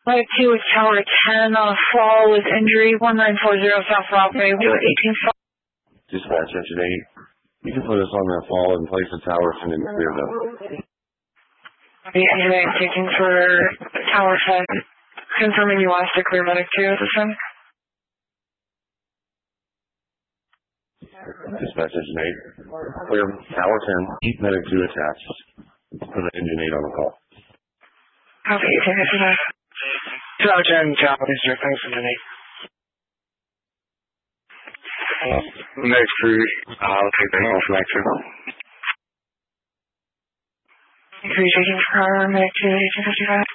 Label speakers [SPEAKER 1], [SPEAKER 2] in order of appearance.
[SPEAKER 1] Flight 2 with Tower 10 on a fall with injury 1940 South Broadway, do 18
[SPEAKER 2] Dispatch engine 8. You can put us on that fall and place the tower and then clear them.
[SPEAKER 1] The engine 8 taking for Tower 10. Confirming you want us to clear medic 2 at this time.
[SPEAKER 2] Dispatch engine 8. Clear tower 10. Keep medic 2 attached. Put the engine 8 on the call.
[SPEAKER 1] Copy, take it for that.
[SPEAKER 3] Tower 10, Japanese, thanks engine 8. Next 3, I'll take the call for lecture.
[SPEAKER 1] Increase taking for medic 2, 1855.